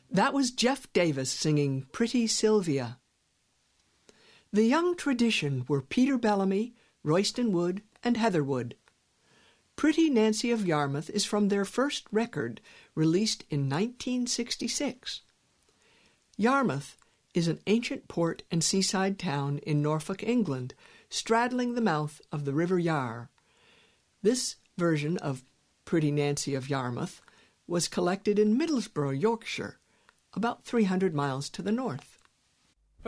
That was Jeff Davis singing Pretty Sylvia. The Young Tradition were Peter Bellamy, Royston Wood, and Heather Wood. Pretty Nancy of Yarmouth is from their first record, released in 1966. Yarmouth is an ancient port and seaside town in Norfolk, England, straddling the mouth of the River Yar. This version of Pretty Nancy of Yarmouth was collected in Middlesbrough, Yorkshire, about 300 miles to the north.